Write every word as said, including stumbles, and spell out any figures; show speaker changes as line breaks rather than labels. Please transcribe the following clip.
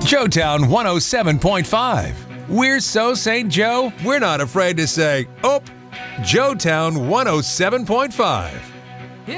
Joetown one oh seven point five. We're so Saint Joe, we're not afraid to say, "Oop." Joetown one oh seven point five.